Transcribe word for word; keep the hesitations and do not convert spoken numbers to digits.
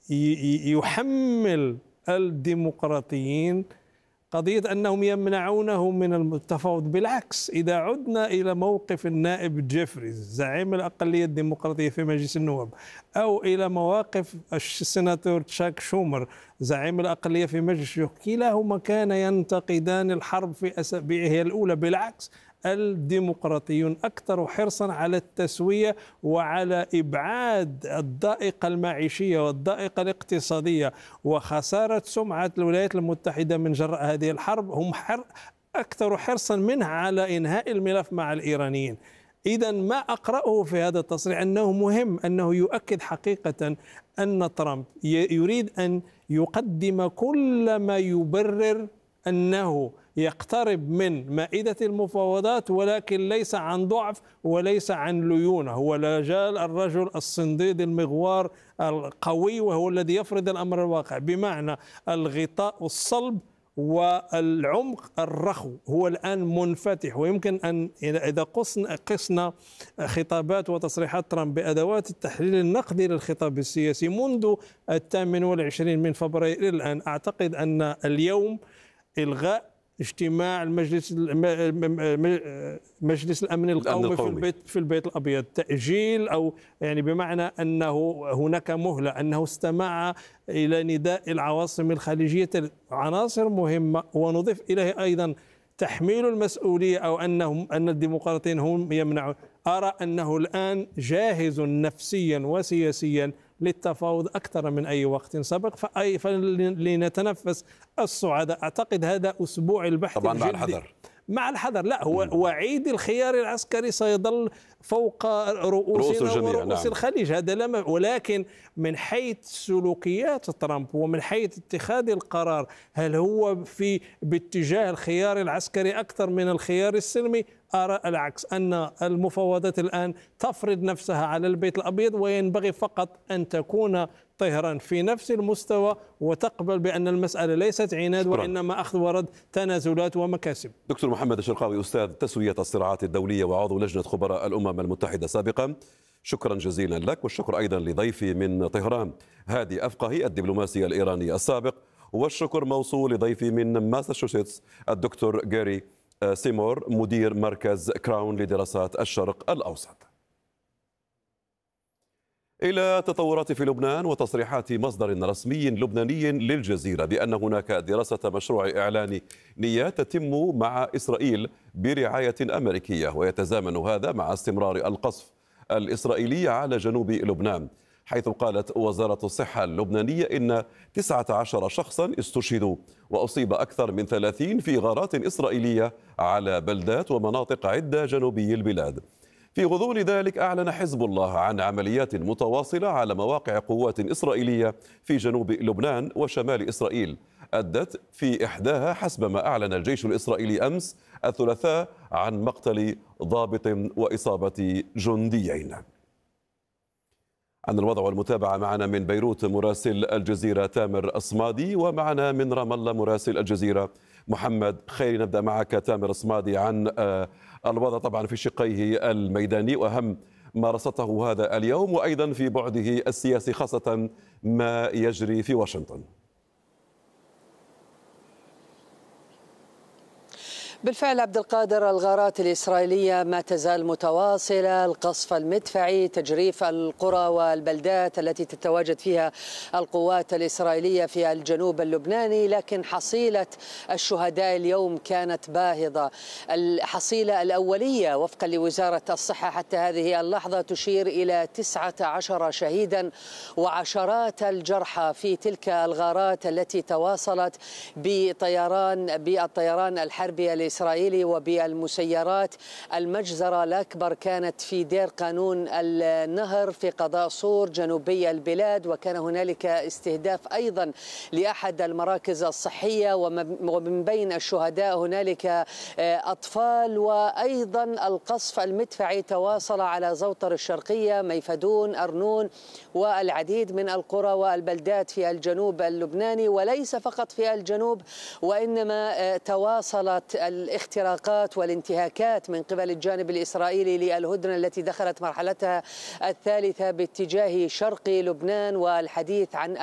يحمل الديمقراطيين قضية أنهم يمنعونه من التفاوض. بالعكس، إذا عدنا إلى موقف النائب جيفريز زعيم الأقلية الديمقراطية في مجلس النواب، أو إلى مواقف السيناتور تشاك شومر زعيم الأقلية في مجلس الشيوخ، كلاهما كان ينتقدان الحرب في أسابيعها الأولى. بالعكس، الديمقراطيون أكثر حرصا على التسوية وعلى إبعاد الضائقة المعيشية والضائقة الاقتصادية وخسارة سمعة الولايات المتحدة من جراء هذه الحرب. هم حر أكثر حرصا منها على إنهاء الملف مع الإيرانيين. إذا ما أقرأه في هذا التصريح أنه مهم، أنه يؤكد حقيقة أن ترامب يريد أن يقدم كل ما يبرر أنه يقترب من مائدة المفاوضات، ولكن ليس عن ضعف وليس عن ليونة. هو لا زال الرجل الصنديد المغوار القوي، وهو الذي يفرض الأمر الواقع، بمعنى الغطاء الصلب والعمق الرخو هو الآن منفتح. ويمكن أن إذا قسنا, قسنا خطابات وتصريحات ترامب بأدوات التحليل النقدي للخطاب السياسي منذ الثامن والعشرين من فبراير إلى الآن، أعتقد أن اليوم إلغاء اجتماع المجلس مجلس الامن القومي في البيت في البيت الابيض، تاجيل او يعني بمعنى انه هناك مهله، انه استمع الى نداء العواصم الخليجيه، عناصر مهمه. ونضيف اليه ايضا تحميل المسؤوليه، او انهم ان الديمقراطيين هم يمنعون. ارى انه الان جاهز نفسيا وسياسيا للتفاوض أكثر من أي وقت سبق، فأي فلنتنفس الصعداء. أعتقد هذا أسبوع البحث طبعا الجدي. مع الحذر مع الحذر لا هو م. وعيد الخيار العسكري سيظل فوق رؤوسنا ورؤوس نعم. الخليج، هذا لما. ولكن من حيث سلوكيات ترامب ومن حيث اتخاذ القرار، هل هو في باتجاه الخيار العسكري أكثر من الخيار السلمي؟ أرى العكس، أن المفاوضات الآن تفرض نفسها على البيت الأبيض، وينبغي فقط أن تكون طهران في نفس المستوى وتقبل بأن المسألة ليست عناد، وإنما أخذ ورد تنازلات ومكاسب. دكتور محمد الشرقاوي، أستاذ تسوية الصراعات الدولية وعضو لجنة خبراء الأمم المتحدة سابقا، شكرا جزيلا لك، والشكر أيضا لضيفي من طهران هادي أفقهي الدبلوماسي الإيراني السابق، والشكر موصول لضيفي من ماساتشوستس الدكتور جاري سيمور مدير مركز كراون لدراسات الشرق الأوسط. إلى تطورات في لبنان وتصريحات مصدر رسمي لبناني للجزيرة بأن هناك دراسة مشروع إعلان نيات تتم مع إسرائيل برعاية أمريكية، ويتزامن هذا مع استمرار القصف الإسرائيلي على جنوب لبنان، حيث قالت وزارة الصحة اللبنانية إن تسعة عشر شخصا استشهدوا وأصيب أكثر من ثلاثين في غارات إسرائيلية على بلدات ومناطق عدة جنوبي البلاد. في غضون ذلك أعلن حزب الله عن عمليات متواصلة على مواقع قوات إسرائيلية في جنوب لبنان وشمال إسرائيل، أدت في إحداها حسب ما أعلن الجيش الإسرائيلي أمس الثلاثاء عن مقتل ضابط وإصابة جنديين. عن الوضع والمتابعة معنا من بيروت مراسل الجزيرة تامر الصمادي، ومعنا من رام الله مراسل الجزيرة محمد خيري. نبدأ معك تامر الصمادي عن الوضع طبعا في شقيه الميداني وأهم ما رصدته هذا اليوم، وأيضا في بعده السياسي، خاصة ما يجري في واشنطن. بالفعل عبد القادر، الغارات الإسرائيلية ما تزال متواصلة، القصف المدفعي، تجريف القرى والبلدات التي تتواجد فيها القوات الإسرائيلية في الجنوب اللبناني، لكن حصيلة الشهداء اليوم كانت باهظة. الحصيلة الأولية وفقا لوزارة الصحة حتى هذه اللحظة تشير إلى تسعة عشر شهيدا وعشرات الجرحى في تلك الغارات التي تواصلت بطيران بالطيران الحربي الإسرائيلي وبالمسيرات. المجزرة الأكبر كانت في دير قانون النهر في قضاء صور جنوبي البلاد، وكان هنالك استهداف أيضا لأحد المراكز الصحية، ومن بين الشهداء هنالك أطفال. وأيضا القصف المدفعي تواصل على زوطر الشرقية، ميفدون، أرنون، والعديد من القرى والبلدات في الجنوب اللبناني، وليس فقط في الجنوب، وإنما تواصلت الاختراقات والانتهاكات من قبل الجانب الإسرائيلي للهدنة التي دخلت مرحلتها الثالثة باتجاه شرق لبنان، والحديث عن